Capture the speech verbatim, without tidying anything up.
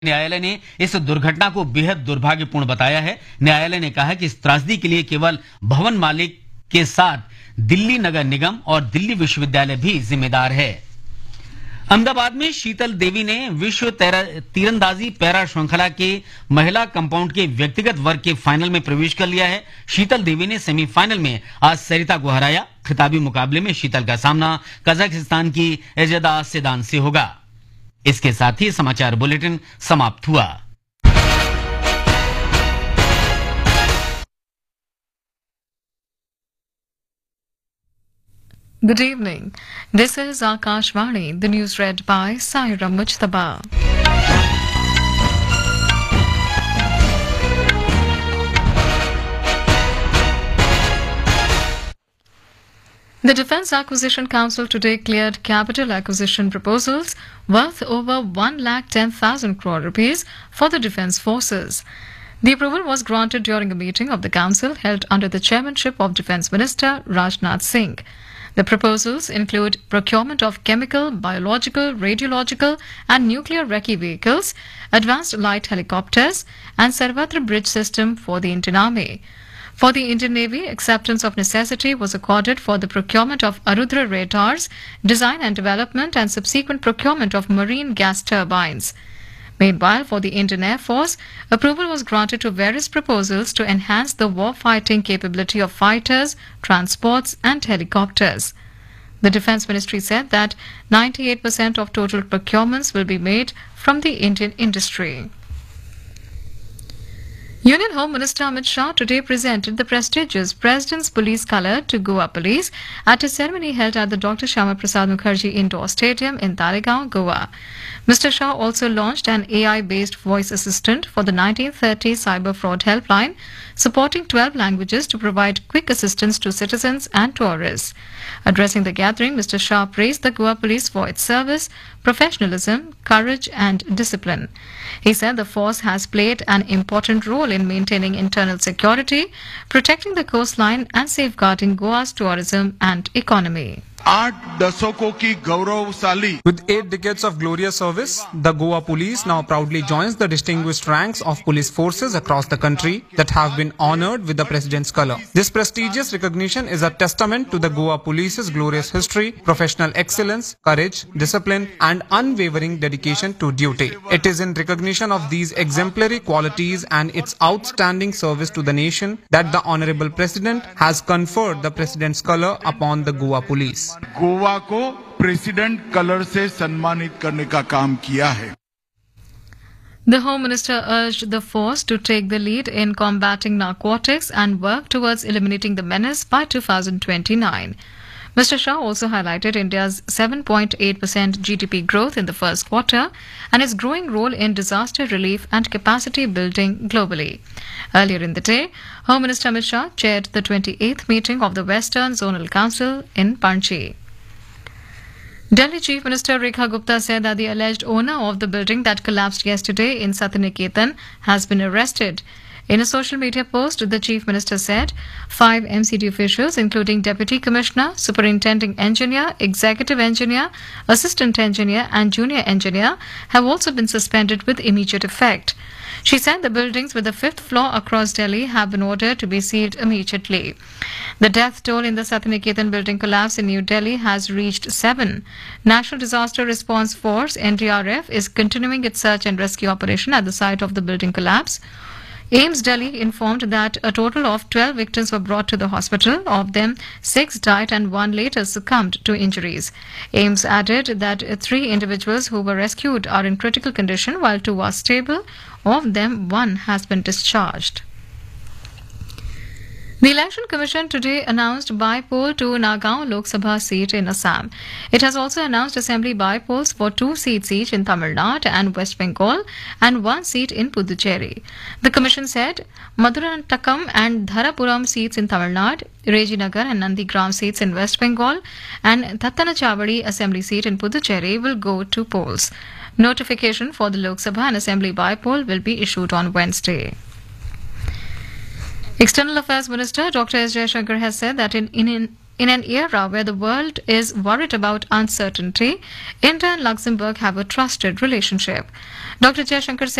न्यायालय ने इस दुर्घटना को बेहद दुर्भाग्यपूर्ण बताया है। न्यायालय ने कहा कि इस त्रासदी के लिए केवल भवन मालिक के साथ दिल्ली नगर निगम और दिल्ली विश्वविद्यालय भी जिम्मेदार है। अहमदाबाद में शीतल देवी ने विश्व तीरंदाजी पैरा श्रृंखला के महिला कंपाउंड के व्यक्तिगत वर्ग के फाइनल में प्रवेश कर लिया है। शीतल देवी ने सेमीफाइनल में आज सरिता को हराया। खिताबी मुकाबले में शीतल का सामना कजाकिस्तान की एजेदा सेदान से होगा। इसके साथ ही समाचार बुलेटिन समाप्त हुआ। Good evening. This is Akashvani. The news read by Saira Mujtaba. The Defence Acquisition Council today cleared capital acquisition proposals worth over one lakh ten thousand crore rupees for the defence forces. The approval was granted during a meeting of the council held under the chairmanship of Defence Minister Rajnath Singh. The proposals include procurement of chemical, biological, radiological and nuclear recce vehicles, advanced light helicopters and Sarvatra bridge system for the Indian Army. For the Indian Navy, acceptance of necessity was accorded for the procurement of Arudra radars, design and development and subsequent procurement of marine gas turbines. Meanwhile, for the Indian Air Force, approval was granted to various proposals to enhance the war-fighting capability of fighters, transports and helicopters. The Defence Ministry said that ninety-eight percent of total procurements will be made from the Indian industry. Union Home Minister Amit Shah today presented the prestigious President's Police Colour to Goa Police at a ceremony held at the Doctor Shyama Prasad Mukherjee Indoor Stadium in Talegaon, Goa. Mister Shah also launched an A I-based voice assistant for the nineteen thirty Cyber Fraud Helpline, supporting twelve languages to provide quick assistance to citizens and tourists. Addressing the gathering, Mister Shah praised the Goa Police for its service, professionalism, courage and discipline. He said the force has played an important role in maintaining internal security, protecting the coastline and safeguarding Goa's tourism and economy. आठ दशकों की गौरवशाली With eight decades of glorious service, the Goa Police now proudly joins the distinguished ranks of police forces across the country that have been honored with the President's Colour. This prestigious recognition is a testament to the Goa Police's glorious history, professional excellence, courage, discipline and unwavering dedication to duty. It is in recognition of these exemplary qualities and its outstanding service to the nation that the Honourable President has conferred the President's Colour upon the Goa Police. Goa को president colour से सम्मानित करने का काम किया है. The Home Minister urged the force to take the lead in combating narcotics and work towards eliminating the menace by two thousand twenty-nine. Mister Shah also highlighted India's seven point eight percent G D P growth in the first quarter and its growing role in disaster relief and capacity building globally. Earlier in the day, Home Minister Amit Shah chaired the twenty-eighth meeting of the Western Zonal Council in Panji. Delhi Chief Minister Rekha Gupta said that the alleged owner of the building that collapsed yesterday in Satyaniketan has been arrested. In a social media post, the Chief Minister said five M C D officials, including Deputy Commissioner, Superintending Engineer, Executive Engineer, Assistant Engineer and Junior Engineer, have also been suspended with immediate effect. She said the buildings with the fifth floor across Delhi have been ordered to be sealed immediately. The death toll in the Satyaniketan building collapse in New Delhi has reached seven. National Disaster Response Force N D R F is continuing its search and rescue operation at the site of the building collapse. AIIMS Delhi informed that a total of twelve victims were brought to the hospital. Of them, six died and one later succumbed to injuries. AIIMS added that three individuals who were rescued are in critical condition while two are stable. Of them, one has been discharged. The Election Commission today announced by-poll to Nagaon Lok Sabha seat in Assam. It has also announced assembly by-polls for two seats each in Tamil Nadu and West Bengal and one seat in Puducherry. The Commission said Madurantakam and Dharapuram seats in Tamil Nadu, Rejinagar and Nandigram seats in West Bengal and Thattanachavadi assembly seat in Puducherry will go to polls. Notification for the Lok Sabha and assembly by-poll will be issued on Wednesday. External Affairs Minister Doctor S. Jaishankar has said that in, in, in an era where the world is worried about uncertainty, India and Luxembourg have a trusted relationship. Doctor Jaishankar said